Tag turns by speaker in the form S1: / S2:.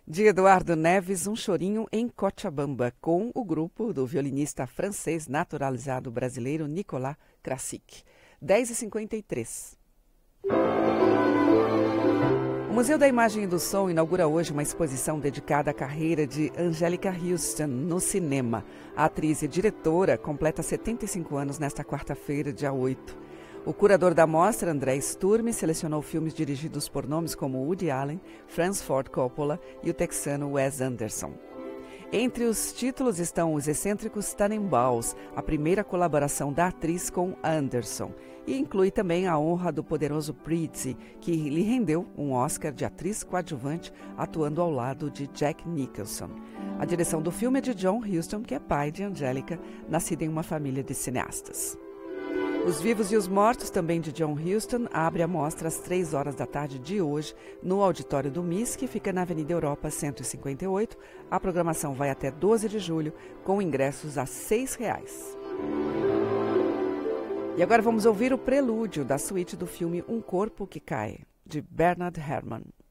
S1: De Eduardo Neves, Um Chorinho em Cochabamba, com o grupo do violinista francês naturalizado brasileiro Nicolas Krasik. 10h53. O Museu da Imagem e do Som inaugura hoje uma exposição dedicada à carreira de Anjelica Huston no cinema. A atriz e diretora completa 75 anos nesta quarta-feira, dia 8. O curador da mostra, André Sturme, selecionou filmes dirigidos por nomes como Woody Allen, Francis Ford Coppola e o texano Wes Anderson. Entre os títulos estão Os Excêntricos Tannenbaums, a primeira colaboração da atriz com Anderson, e inclui também A Honra do Poderoso Prizzi, que lhe rendeu um Oscar de atriz coadjuvante atuando ao lado de Jack Nicholson. A direção do filme é de John Huston, que é pai de Anjelica, nascida em uma família de cineastas. Os Vivos e os Mortos, também de John Huston, abre a mostra às 3 horas da tarde de hoje no auditório do MIS, que fica na Avenida Europa 158. A programação vai até 12 de julho, com ingressos a R$ 6. E agora vamos ouvir o prelúdio da suíte do filme Um Corpo que Cai, de Bernard Herrmann.